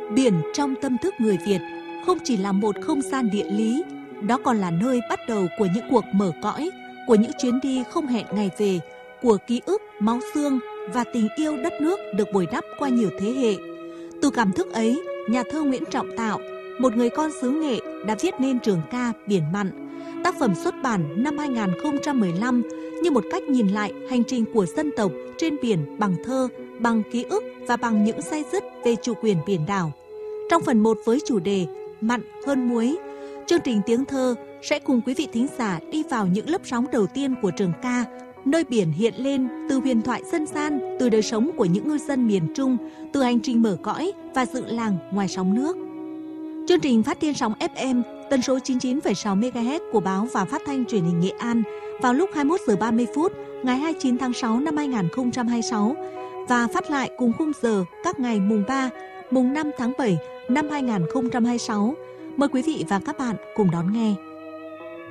Biển trong tâm thức người Việt không chỉ là một không gian địa lý, đó còn là nơi bắt đầu của những cuộc mở cõi, của những chuyến đi không hẹn ngày về, của ký ức, máu xương và tình yêu đất nước được bồi đắp qua nhiều thế hệ. Từ cảm thức ấy, nhà thơ Nguyễn Trọng Tạo, một người con xứ Nghệ, đã viết nên trường ca Biển Mặn. Tác phẩm xuất bản năm 2015 như một cách nhìn lại hành trình của dân tộc trên biển bằng thơ, bằng ký ức và bằng những say dứt về chủ quyền biển đảo. Trong phần 1 với chủ đề Mặn hơn muối, chương trình Tiếng Thơ sẽ cùng quý vị thính giả đi vào những lớp sóng đầu tiên của trường ca, nơi biển hiện lên từ huyền thoại dân gian, từ đời sống của những ngư dân miền Trung, từ hành trình mở cõi và dựng làng ngoài sóng nước. Chương trình phát trên sóng FM tần số 99,6 MHz của Báo và Phát thanh Truyền hình Nghệ An vào lúc 21 giờ 30 phút ngày 29 tháng 6 năm 2026 và phát lại cùng khung giờ các ngày mùng 3, mùng 5 tháng 7 năm 2026. Mời quý vị và các bạn cùng đón nghe.